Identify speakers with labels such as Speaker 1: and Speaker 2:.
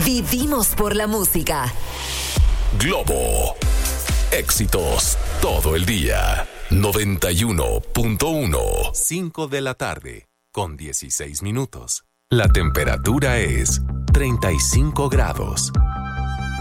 Speaker 1: Vivimos por la música.
Speaker 2: Globo. Éxitos todo el día. 91.1. 5 de la tarde, con 16 minutos. La temperatura es 35 grados.